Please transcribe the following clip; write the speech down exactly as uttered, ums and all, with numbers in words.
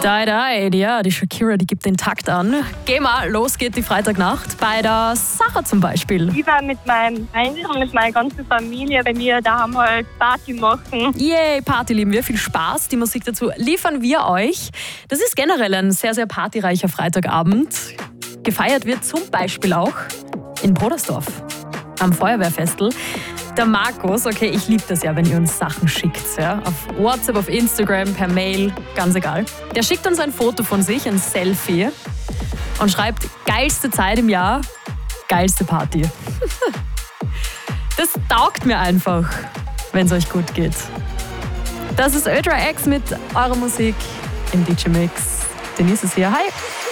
Die, die, ja, die Shakira, die gibt den Takt an. Geh mal, los geht die Freitagnacht bei der Sarah zum Beispiel. Ich war mit meinem Freund und mit meiner ganzen Familie bei mir, da haben wir halt Party machen. Yay, Party lieben wir, viel Spaß. Die Musik dazu liefern wir euch. Das ist generell ein sehr, sehr partyreicher Freitagabend. Gefeiert wird zum Beispiel auch in Brodersdorf am Feuerwehrfestl. Der Markus, okay, ich liebe das ja, wenn ihr uns Sachen schickt, ja, auf WhatsApp, auf Instagram, per Mail, ganz egal. Der schickt uns ein Foto von sich, ein Selfie und schreibt, geilste Zeit im Jahr, geilste Party. Das taugt mir einfach, wenn es euch gut geht. Das ist Ultra X mit eurer Musik im D J Mix. Denise ist hier, hi!